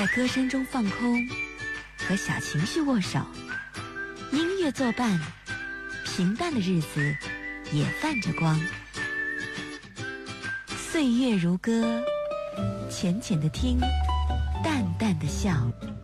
在歌声中放空，和小情绪握手，音乐作伴，平淡的日子也泛着光。岁月如歌，浅浅的听，淡淡的笑。